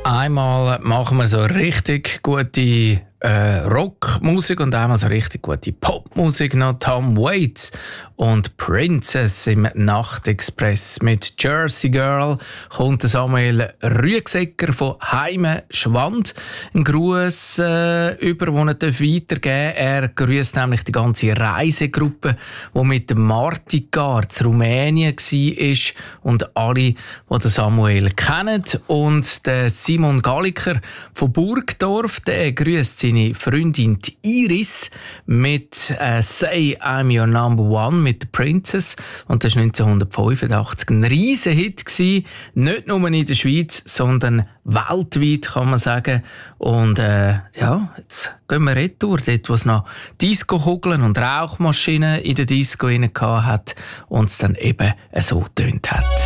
Einmal machen wir so richtig gute Rockmusik und einmal so richtig gute Popmusik. Noch Tom Waits und Princess im Nachtexpress. Mit Jersey Girl kommt Samuel Rüegsegger von Heime Schwand. Ein Gruß über, den er weitergeben darf. Er grüßt nämlich die ganze Reisegruppe, die mit dem Martigar zu Rumänien war und alle, die Samuel kennen. Und der Simon Galliker von Burgdorf, der grüßt seine Freundin Iris mit «Say I'm Your Number One» mit der Princess. Und das war 1985 ein Riesenhit gewesen. Nicht nur in der Schweiz, sondern weltweit, kann man sagen. Und jetzt gehen wir retour, dort wo es noch Disco-Kugeln und Rauchmaschinen in der Disco rein hat und es dann eben so getönt hat.